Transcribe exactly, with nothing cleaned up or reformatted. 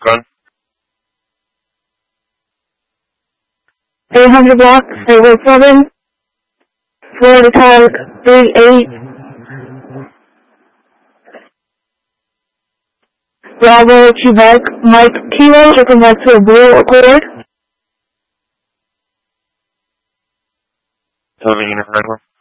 Gun. eight hundred block, Highway seven, Florida tag three eight, Bravo, Quebec, Mike Kilo, circle back to a blue Accord. Television in front of